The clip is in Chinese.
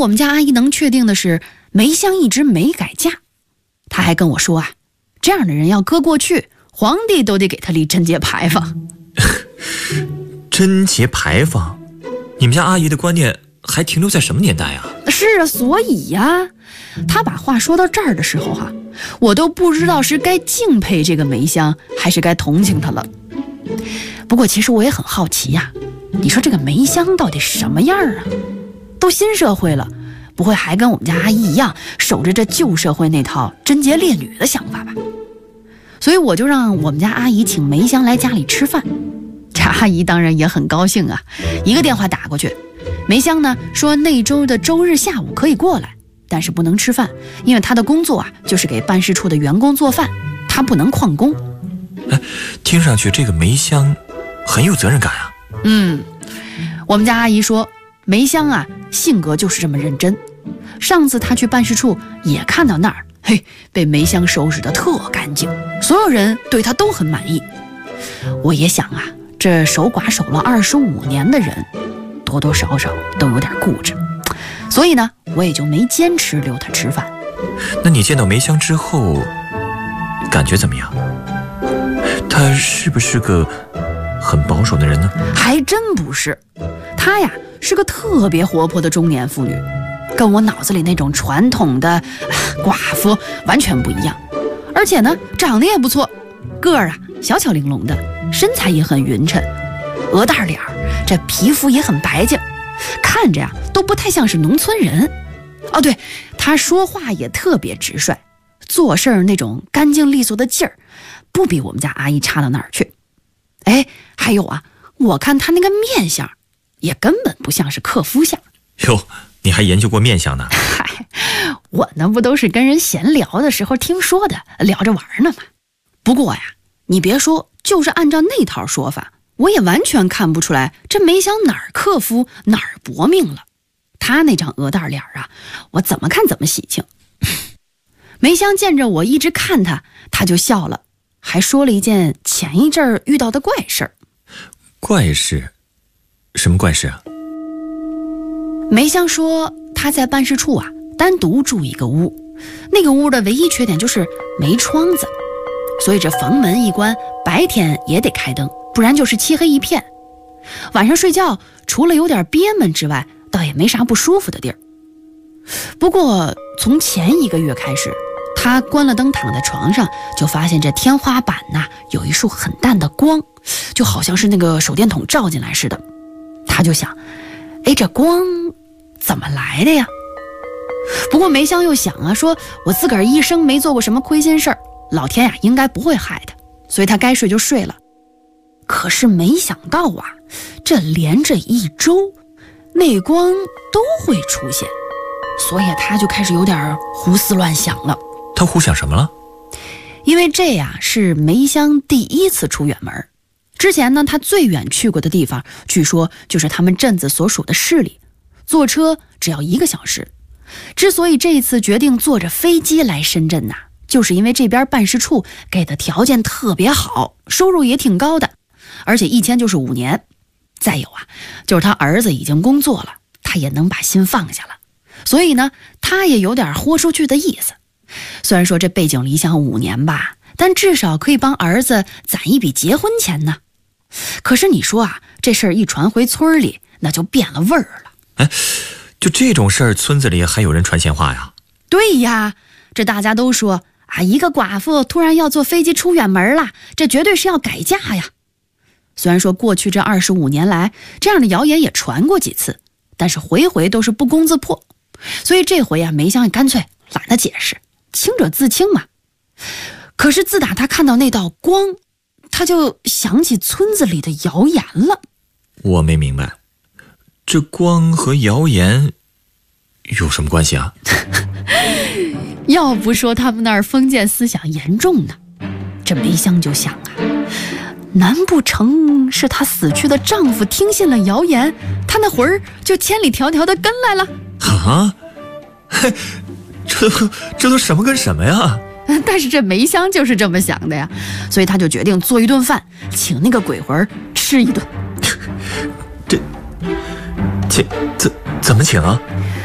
我们家阿姨能确定的是，梅香一直没改嫁。她还跟我说啊，这样的人要搁过去，皇帝都得给他立贞节牌坊。 贞节牌坊？你们家阿姨的观念还停留在什么年代啊？ 是啊，所以呀，她把话说到这儿的时候啊，我都不知道是该敬佩这个梅香，还是该同情她了。不过其实我也很好奇呀，你说这个梅香到底什么样啊？都新社会了，不会还跟我们家阿姨一样守着这旧社会那套贞洁烈女的想法吧？所以我就让我们家阿姨请梅香来家里吃饭。这阿姨当然也很高兴啊，一个电话打过去，梅香呢说那周的周日下午可以过来，但是不能吃饭，因为她的工作啊就是给办事处的员工做饭，她不能旷工。 听上去这个梅香很有责任感啊。 我们家阿姨说梅香啊性格就是这么认真，上次她去办事处也看到那儿，被梅香收拾得特干净，所有人对她都很满意。我也想啊，这守寡守了25年的人，多多少少都有点固执，所以呢，我也就没坚持留她吃饭。 那你见到梅香之后，感觉怎么样？她是不是个很保守的人呢？ 还真不是，她呀是个特别活泼的中年妇女，跟我脑子里那种传统的寡妇完全不一样。而且呢，长得也不错，个儿啊小巧玲珑的，身材也很匀称，鹅蛋脸，这皮肤也很白净，看着呀都不太像是农村人。哦对，她说话也特别直率，做事儿那种干净利索的劲儿，不比我们家阿姨差到哪儿去。还有啊，我看她那个面相也根本不像是克夫相。 哟，你还研究过面相呢？ 嗨，我那不都是跟人闲聊的时候听说的，聊着玩呢嘛。不过呀，你别说，就是按照那套说法，我也完全看不出来这梅香哪儿克夫哪儿薄命了。她那张鹅蛋脸啊，我怎么看怎么喜庆。梅香见着我一直看她，她就笑了，还说了一件前一阵儿遇到的怪事儿。 怪事？什么怪事啊？ 梅香说她在办事处啊单独住一个屋，那个屋的唯一缺点就是没窗子，所以这房门一关，白天也得开灯，不然就是漆黑一片。晚上睡觉除了有点憋闷之外，倒也没啥不舒服的地儿。不过从前1个月开始，她关了灯躺在床上，就发现这天花板呐有一束很淡的光，就好像是那个手电筒照进来似的。她就想，这光怎么来的呀？不过梅香又想啊，说我自个儿一生没做过什么亏心事儿，老天呀应该不会害她，所以她该睡就睡了。可是没想到啊，这连着1周，那光都会出现，所以她就开始有点胡思乱想了。 她胡想什么了？ 因为这呀是梅香第1次出远门，之前呢她最远去过的地方，据说就是他们镇子所属的市里，坐车只要1个小时。之所以这一次决定坐着飞机来深圳呐，就是因为这边办事处给的条件特别好，收入也挺高的，而且一签就是5年。再有啊，就是他儿子已经工作了，他也能把心放下了，所以呢，他也有点豁出去的意思。虽然说这背井离乡5年吧，但至少可以帮儿子攒一笔结婚钱呢。可是你说啊，这事儿一传回村里，那就变了味儿了。 就这种事儿，村子里还有人传闲话呀？ 对呀，这大家都说啊，一个寡妇突然要坐飞机出远门了，这绝对是要改嫁呀。虽然说过去这25年来，这样的谣言也传过几次，但是回回都是不攻自破，所以这回啊，梅香也干脆懒得解释，清者自清嘛。可是自打他看到那道光，他就想起村子里的谣言了。 我没明白，这光和谣言有什么关系啊？ 要不说他们那儿封建思想严重呢，这梅香就想啊，难不成是她死去的丈夫听信了谣言，她那魂儿就千里迢迢的跟来了？ 啊？这都什么跟什么呀？ 但是这梅香就是这么想的呀，所以她就决定做一顿饭，请那个鬼魂吃一顿。 这怎么请啊？